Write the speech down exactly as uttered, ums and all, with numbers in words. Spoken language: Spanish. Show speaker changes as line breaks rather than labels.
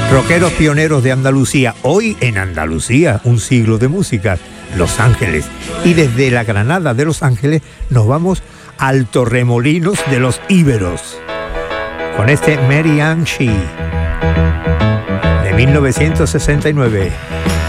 Rockeros pioneros de Andalucía, hoy en Andalucía, un siglo de música, Los Ángeles. Y desde la Granada de Los Ángeles nos vamos al Torremolinos de los Íberos, con este Mary Ann Shee de mil novecientos sesenta y nueve.